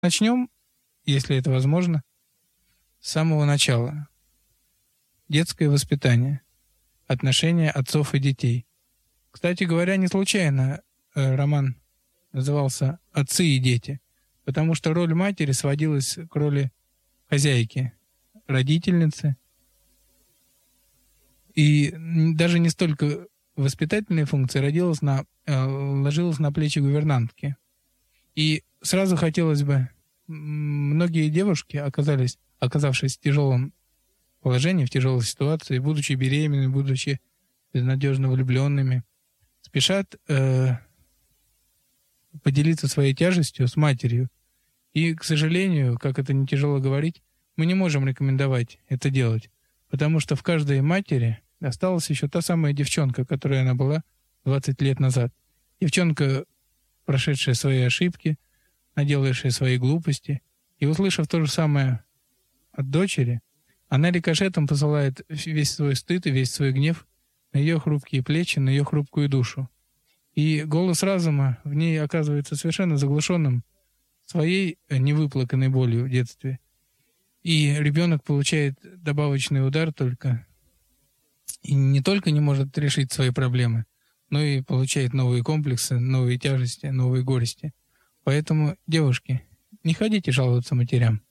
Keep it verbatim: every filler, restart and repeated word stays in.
Начнем, если это возможно, с самого начала. Детское воспитание. Отношения отцов и детей. Кстати говоря, не случайно э, роман назывался «Отцы и дети», потому что роль матери сводилась к роли хозяйки, родительницы. И даже не столько воспитательные функции родилась на, э, ложилась на плечи гувернантки. И сразу хотелось бы, многие девушки оказались, оказавшись в тяжелом положении, в тяжелой ситуации, будучи беременными, будучи безнадежно влюбленными, спешат э, поделиться своей тяжестью с матерью. И, к сожалению, как это не тяжело говорить, мы не можем рекомендовать это делать, потому что в каждой матери осталась еще та самая девчонка, которая она была двадцать лет назад. Девчонка, прошедшая свои ошибки, наделавшая свои глупости, и, услышав то же самое от дочери, она рикошетом посылает весь свой стыд и весь свой гнев на ее хрупкие плечи, на ее хрупкую душу. И голос разума в ней оказывается совершенно заглушенным своей невыплаканной болью в детстве. И ребенок получает добавочный удар только, и не только не может решить свои проблемы, но и получает новые комплексы, новые тяжести, новые горести. Поэтому, девушки, не ходите жаловаться матерям.